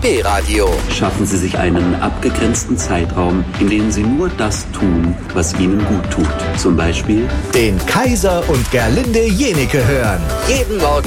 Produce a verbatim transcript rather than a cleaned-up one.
B-Radio. Schaffen Sie sich einen abgegrenzten Zeitraum, in dem Sie nur das tun, was Ihnen gut tut. Zum Beispiel den Kaiser und Gerlinde Jenike hören. Jeden Morgen